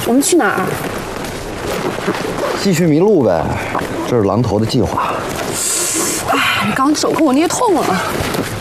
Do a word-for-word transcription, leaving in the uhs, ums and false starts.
我们去哪儿？ 继续迷路呗，这是狼头的计划。 哎，你刚手给我捏痛了。